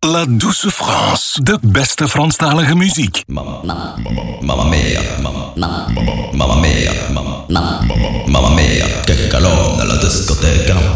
La Douce France, de beste Franstalige muziek. Mamma mia, mamma mia, che calore nella discoteca.